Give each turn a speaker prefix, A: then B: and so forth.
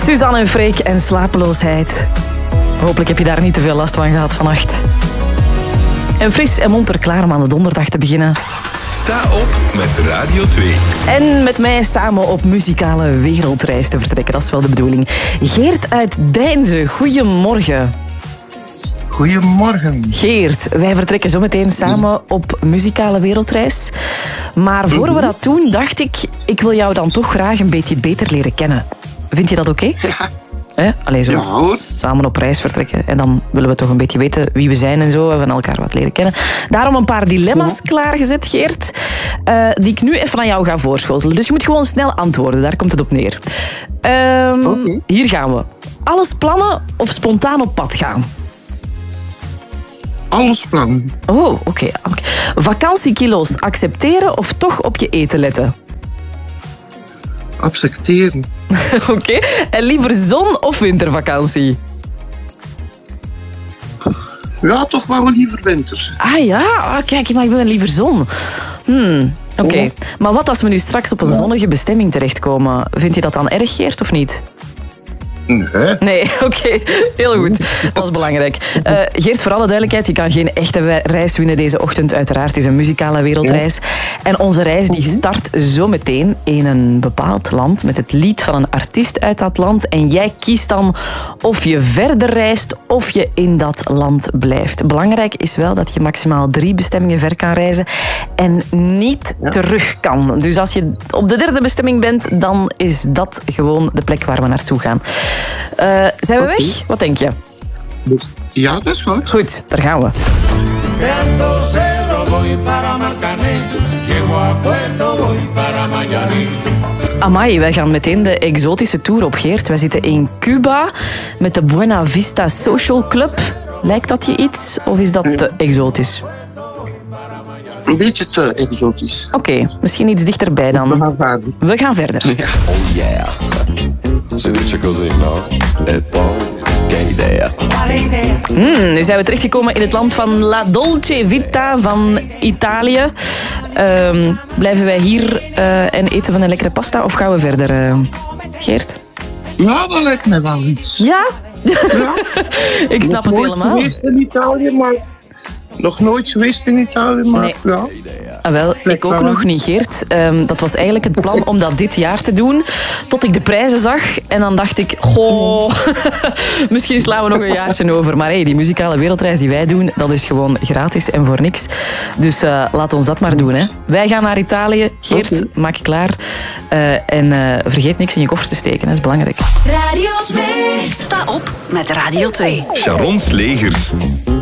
A: Suzanne en Freek en slapeloosheid. Hopelijk heb je daar niet te veel last van gehad vannacht. En fris en monter klaar om aan de donderdag te beginnen.
B: Sta op met Radio 2.
A: En met mij samen op muzikale wereldreis te vertrekken. Dat is wel de bedoeling. Geert uit Deinze, goedemorgen.
C: Goedemorgen.
A: Geert, wij vertrekken zo meteen samen op muzikale wereldreis. Maar voor we dat doen, dacht ik wil jou dan toch graag een beetje beter leren kennen. Vind je dat oké?
C: Ja.
A: Allee, zo
C: Ja, hoor.
A: samen op reis vertrekken. En dan willen we toch een beetje weten wie we zijn en zo. En van elkaar wat leren kennen. Daarom een paar dilemma's klaargezet, Geert. Die ik nu even aan jou ga voorschotelen. Dus je moet gewoon snel antwoorden. Daar komt het op neer.
C: Oké.
A: Hier gaan we. Alles plannen of spontaan op pad gaan?
C: Alles plannen.
A: Oh, oké. Vakantiekilo's accepteren of toch op je eten letten?
C: Accepteren.
A: Oké. En liever zon of wintervakantie?
C: Ja, toch wel liever winter.
A: Ah ja, kijk, maar ik wil liever zon. Oké.
C: Oh.
A: Maar wat als we nu straks op een zonnige bestemming terechtkomen? Vind je dat dan erg, Geert, of niet?
C: Nee.
A: Nee, oké. Heel goed. Dat is belangrijk. Geert, voor alle duidelijkheid, je kan geen echte reis winnen deze ochtend. Uiteraard, het is een muzikale wereldreis. En onze reis die start zo meteen in een bepaald land met het lied van een artiest uit dat land. En jij kiest dan of je verder reist of je in dat land blijft. Belangrijk is wel dat je maximaal 3 bestemmingen ver kan reizen en niet terug kan. Dus als je op de 3e bestemming bent, dan is dat gewoon de plek waar we naartoe gaan. Zijn we weg? Wat denk je?
C: Dus, ja, dat is goed.
A: Goed, daar gaan we. Amai, wij gaan meteen de exotische tour op, Geert. Wij zitten in Cuba met de Buena Vista Social Club. Lijkt dat je iets of is dat te exotisch?
C: Een beetje te exotisch.
A: Oké, misschien iets dichterbij
C: We
A: dan.
C: gaan verder.
A: We gaan verder.
C: Ja.
D: Oh yeah, se dice così, no? E poi, che idea.
A: Nu zijn we terechtgekomen in het land van La Dolce Vita van Italië. Blijven wij hier en eten we een lekkere pasta of gaan we verder, Geert?
C: Ja, dat lijkt me wel iets.
A: Ja?
C: Ja.
A: Ik snap het
C: Nog nooit
A: helemaal.
C: geweest in Italië, maar... Nog nooit geweest in Italië, maar
A: Nee.
C: ja.
A: Ah, wel, ik ook nog niet, Geert. Dat was eigenlijk het plan om dat dit jaar te doen. Tot ik de prijzen zag. En dan dacht ik, goh, misschien slaan we nog een jaartje over. Maar hey, die muzikale wereldreis die wij doen, dat is gewoon gratis en voor niks. Dus laat ons dat maar doen. Hè. Wij gaan naar Italië. Geert,
C: Oké.
A: maak je klaar. En vergeet niks in je koffer te steken. Dat is belangrijk.
E: Radio 2. Sta op met Radio 2.
B: Sharon's Legers.